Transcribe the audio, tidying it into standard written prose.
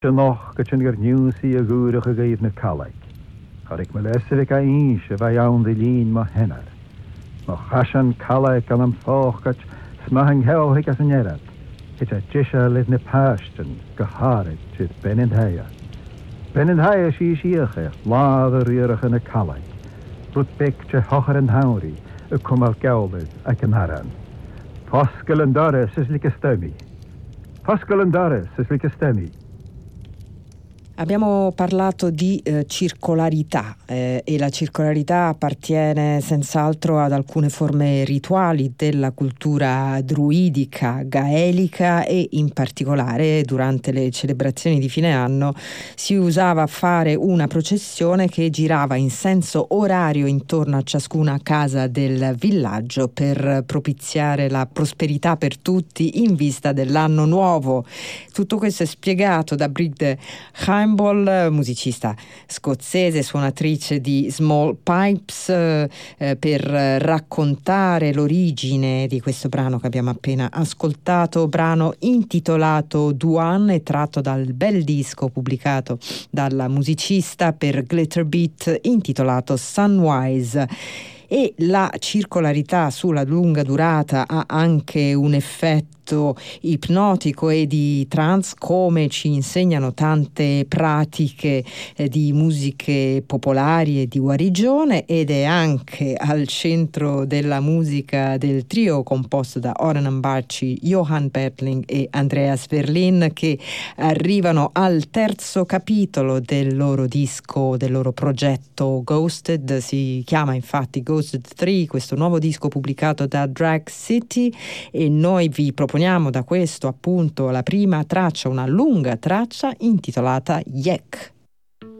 Noch go sin gur nniúsaí a gúireach a gaomh na callaigh. Choirigh me leisfik a inse bheit ann dhi lín má henar. Má chasan callaigh gan am fáchgat smahang heoigh as an erad. Hit a disha lid na pástan go hárid tyd Benindhaia. Benindhaia síocha lád a riorach na callaigh. Rút bec te hochar an hauri a cumal geolid ac an haran. Pascal an daris is lik a stemmi. Pascal an daris is lik a stemmi. Abbiamo parlato di circolarità e la circolarità appartiene senz'altro ad alcune forme rituali della cultura druidica gaelica e in particolare durante le celebrazioni di fine anno si usava fare una processione che girava in senso orario intorno a ciascuna casa del villaggio per propiziare la prosperità per tutti in vista dell'anno nuovo. Tutto questo è spiegato da Brigde Heimbold, musicista scozzese, suonatrice di small pipes, per raccontare l'origine di questo brano che abbiamo appena ascoltato, brano intitolato Duan e tratto dal bel disco pubblicato dalla musicista per Glitterbeat intitolato Sunwise. E la circolarità sulla lunga durata ha anche un effetto ipnotico e di trance, come ci insegnano tante pratiche di musiche popolari e di guarigione, ed è anche al centro della musica del trio composto da Oren Barci, Johan Bertling e Andreas Berlin, che arrivano al terzo capitolo del loro disco, del loro progetto Ghosted. Si chiama infatti Ghosted 3, questo nuovo disco pubblicato da Drag City, e noi vi proponiamo da questo appunto la prima traccia, una lunga traccia intitolata Yek.